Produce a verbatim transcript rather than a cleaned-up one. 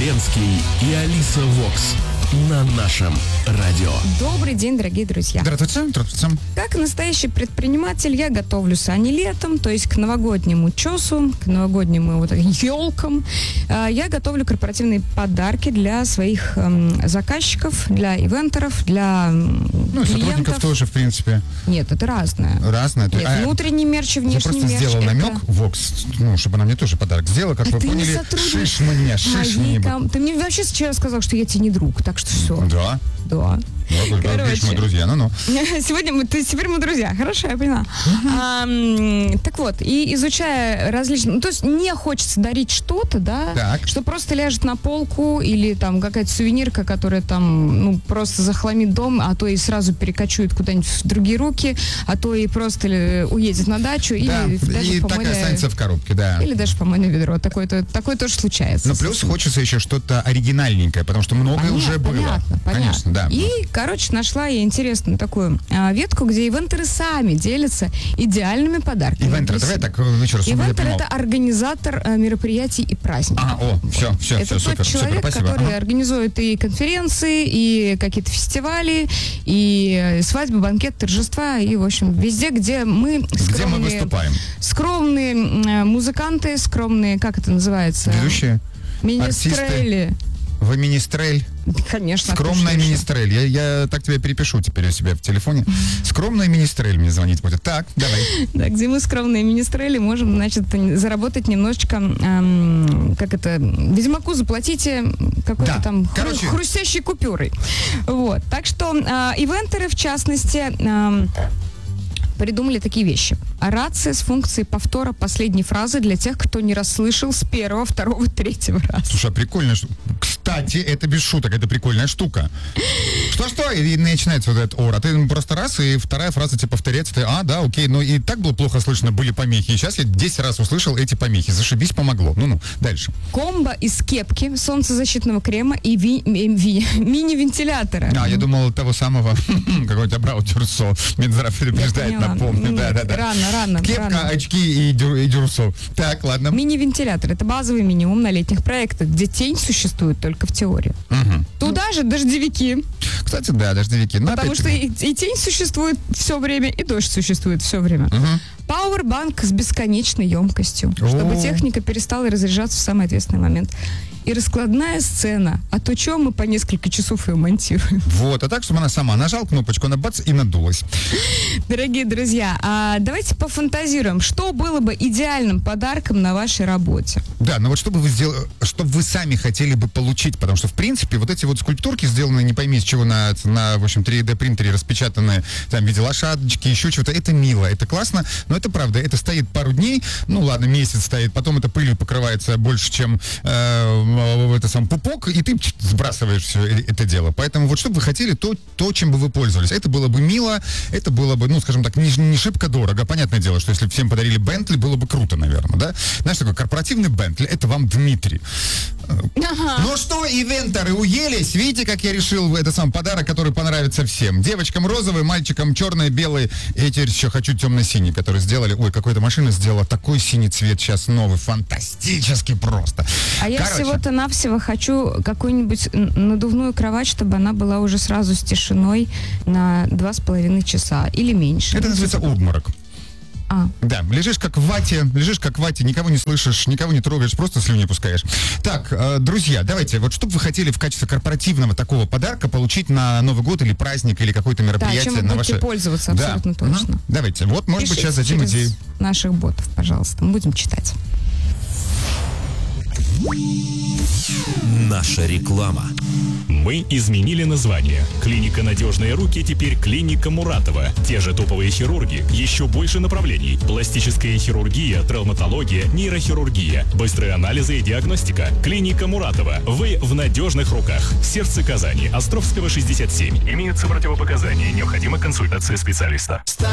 Ленский и Алиса Вокс на нашем радио. Добрый день, дорогие друзья. Здравствуйте, здравствуйте. Как настоящий предприниматель я готовлю сани летом, то есть к новогоднему чесу, к новогодним вот елкам. Я готовлю корпоративные подарки для своих эм, заказчиков, для ивентеров, для Ну, клиентов. сотрудников тоже, в принципе. Нет, это разное. Разное. Нет, А, внутренний мерч и внешний я просто мерч. сделал это... намек, Вокс, ну, чтобы она мне тоже подарок сделала, как а вы ты поняли. не сотрудник Шиш мне, шиш моей мне. ком- Ты мне вообще вчера сказал, что я тебе не друг, так что все. Да. Да. Ну, Короче. мы друзья, ну-ну. Сегодня мы, ты, теперь мы друзья, хорошо, я поняла. А, м, так вот, и изучая различные, ну, то есть не хочется дарить что-то, да, Так. что просто ляжет на полку или там какая-то сувенирка, которая там, ну, просто захламит дом, а то и сразу перекочует куда-нибудь в другие руки, а то и просто ли уедет на дачу, Да, или даже и в так и помойное- останется в коробке, да. или даже в помойное ведро. Такое, то, такое тоже случается. Но плюс хочется еще что-то оригинальненькое, потому что многое Понятно, уже было. понятно, понятно. Конечно, да. И, короче, нашла я интересную такую а, ветку, где ивентеры сами делятся идеальными подарками. Ивентер, для давай себя. так, еще раз, чтобы я Ивентер — понимал. это организатор а, мероприятий и праздников. А, о, все, все, Это все, тот супер, человек, супер, спасибо. который Ага. организует и конференции, и какие-то фестивали, и свадьбы, банкет, торжества, и, в общем, везде, где мы Где мы скромные, выступаем? скромные м, музыканты, скромные, как это называется? Ведущие? Министрели. Вы министрель? Конечно. Скромная отлично. министрель. Я, я так тебя перепишу теперь у себя в телефоне. Скромная министрель мне звонить будет. Так, давай. Да, где мы скромные министрели можем, значит, заработать немножечко, эм, как это, Ведьмаку заплатите какой-то Да, там хру- короче. хрустящей купюрой. Вот, так что э, ивентеры, в частности, эм, придумали такие вещи. Рация с функцией повтора последней фразы для тех, кто не расслышал с первого, второго, третьего раза. Слушай, а прикольно. ш- Кстати, это без шуток, это прикольная штука. Что-что? И начинается вот этот ор. А ты просто раз, и вторая фраза тебе повторяется. Ты, а, да, окей. Ну и так было плохо слышно, были помехи. И сейчас я десять раз услышал эти помехи. Зашибись, помогло. Ну-ну, дальше. Комбо из кепки, солнцезащитного крема и ви- ми- ви- мини-вентилятора. А, я думал, того самого, какой-то Абрау Дюрсо. Минздрав предупреждает, поняла. напомню. Нет, Да, да, да. рано, рано, Кепка, рано. очки и, дюр, и Дюрсо. Так, ладно. Мини-вентилятор — это базовый минимум на летних проектах, где тень существует только в теории. Мгм. Туда же дождевики, Кстати, да, дождевики. Но потому что опять-таки- и, и тень существует все время, и дождь существует все время. Мгм. Пауэрбанк с бесконечной емкостью, чтобы О. техника перестала разряжаться в самый ответственный момент. И раскладная сцена. А то что мы по несколько часов ее монтируем? Вот, а так, чтобы она сама нажал кнопочку, она бац и надулась. Дорогие друзья, а давайте пофантазируем, что было бы идеальным подарком на вашей работе. Да, но вот что бы вы сделали, что бы вы сами хотели бы получить, потому что, в принципе, вот эти вот скульптурки, сделанные не пойми из чего, на, на в общем, три дэ принтере, распечатанные там в виде лошадочки, еще чего-то, это мило, это классно, но это правда, это стоит пару дней, ну ладно, месяц стоит, потом это пылью покрывается больше, чем э, это сам пупок, и ты сбрасываешь все это дело. Поэтому вот что бы вы хотели, то, то, чем бы вы пользовались. Это было бы мило, это было бы, ну, скажем так, не, не шибко дорого. Понятное дело, что если бы всем подарили Бентли, было бы круто, наверное, да? Знаешь, такой корпоративный Бентли, это вам Дмитрий. Ну что, ивентеры, уелись? Видите, как я решил это сам подарок, который понравится всем. Девочкам розовый, мальчикам черный, белый. И теперь еще хочу темно-синий, который сделали. Ой, какая-то машина сделала такой синий цвет сейчас новый, фантастически просто. А я Короче, всего-то навсего хочу какую-нибудь н- надувную кровать, чтобы она была уже сразу с тишиной на два с половиной часа или меньше. это называется обморок. А, Да, лежишь как в вате, лежишь как в вате, никого не слышишь, никого не трогаешь, просто слюни пускаешь. Так, э, друзья, давайте, вот что бы вы хотели в качестве корпоративного такого подарка получить на Новый год или праздник, или какое-то да, мероприятие чем вы на будете ваше... пользоваться, Да. абсолютно Мгм. точно. Давайте, вот, может быть, Пишите сейчас дадим через идею. наших ботов, пожалуйста, мы будем читать. Наша реклама. Мы изменили название. Клиника «Надежные руки» теперь клиника Муратова. Те же топовые хирурги, еще больше направлений. Пластическая хирургия, травматология, нейрохирургия, быстрые анализы и диагностика. Клиника Муратова. Вы в надежных руках. Сердце Казани. Островского, шестьдесят семь. Имеются противопоказания. Необходима консультация специалиста.